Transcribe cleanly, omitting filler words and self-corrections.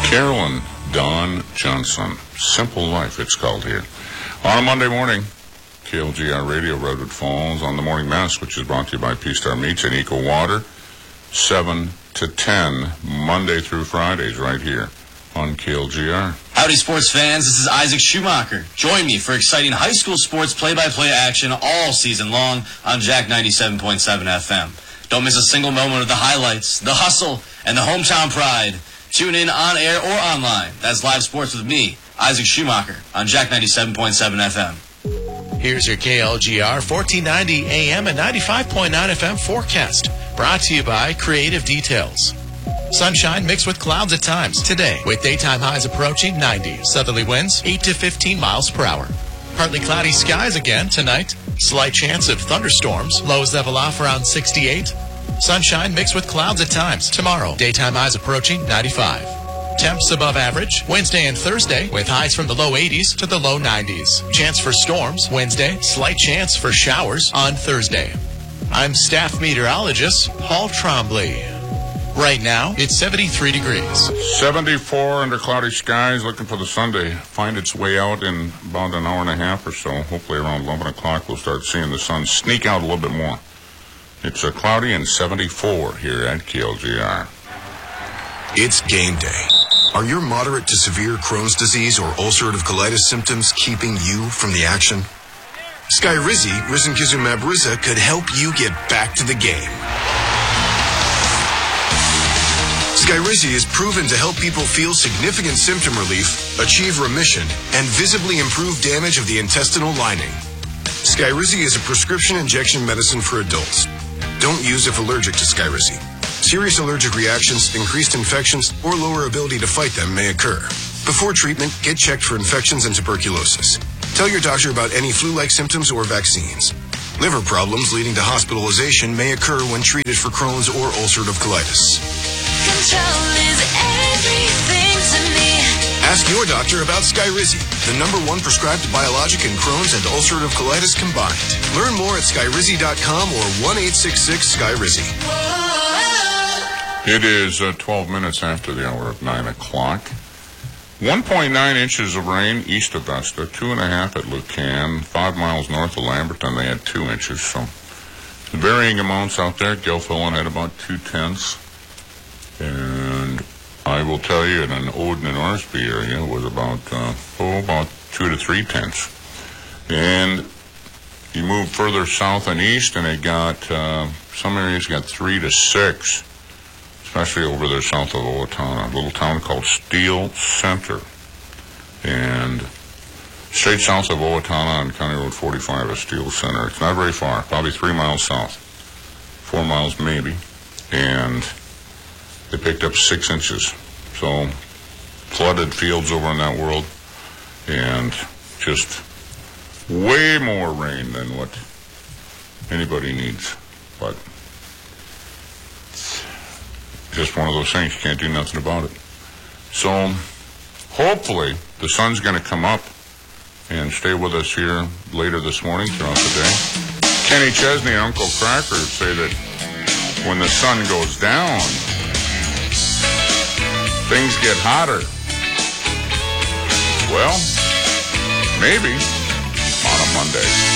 Carolyn Dawn Johnson. Simple Life, it's called here. On a Monday morning, KLGR Radio, Redwood Falls, on the Morning Mess, which is brought to you by P-Star Meats and Eco Water, 7 to 10, Monday through Fridays, right here on KLGR. Howdy, sports fans. This is Isaac Schumacher. Join me for exciting high school sports play-by-play action all season long on Jack 97.7 FM. Don't miss a single moment of the highlights, the hustle, and the hometown pride. Tune in on air or online. That's live sports with me, Isaac Schumacher, on Jack 97.7 FM. Here's your KLGR 1490 AM and 95.9 FM forecast. Brought to you by Creative Details. Sunshine mixed with clouds at times today, with daytime highs approaching 90. Southerly winds 8 to 15 miles per hour. Partly cloudy skies again tonight. Slight chance of thunderstorms. Lows level off around 68. Sunshine mixed with clouds at times tomorrow. Daytime highs approaching 95. Temps above average Wednesday and Thursday, with highs from the low 80s to the low 90s. Chance for storms Wednesday. Slight chance for showers on Thursday. I'm staff meteorologist Paul Trombley. Right now, it's 73 degrees. 74 under cloudy skies, looking for the sun to find its way out in about an hour and a half or so. Hopefully around 11 o'clock we'll start seeing the sun sneak out a little bit more. It's cloudy and 74 here at KLGR. It's game day. Are your moderate to severe Crohn's disease or ulcerative colitis symptoms keeping you from the action? Skyrizi, risankizumab Riza, could help you get back to the game. Skyrizi is proven to help people feel significant symptom relief, achieve remission, and visibly improve damage of the intestinal lining. Skyrizi is a prescription injection medicine for adults. Don't use if allergic to Skyrizi. Serious allergic reactions, increased infections, or lower ability to fight them may occur. Before treatment, get checked for infections and tuberculosis. Tell your doctor about any flu-like symptoms or vaccines. Liver problems leading to hospitalization may occur when treated for Crohn's or ulcerative colitis. Control is everything to me. Ask your doctor about Skyrizi, the #1 prescribed biologic in Crohn's and ulcerative colitis combined. Learn more at skyrizi.com or 1-866-SKYRIZI. It is 12 minutes after the hour of 9 o'clock. 1.9 inches of rain east of Vesta, 2.5 at Lucan, 5 miles north of Lamberton. They had 2 inches, so varying amounts out there. Gilfillan had about 2/10. And I will tell you, in an Odin and Orsby area, it was about 2 to 3/10. And you move further south and east, and it got, some areas got 3 to 6, especially over there south of Owatonna, a little town called Steel Center. And straight south of Owatonna on County Road 45 is Steel Center. It's not very far, probably 3 miles south, 4 miles maybe. And they picked up 6 inches. So flooded fields over in that world, and just way more rain than what anybody needs. But it's just one of those things, you can't do nothing about it. So hopefully the sun's going to come up and stay with us here later this morning throughout the day. Kenny Chesney and Uncle Cracker say that when the sun goes down, things get hotter. Well, maybe on a Monday.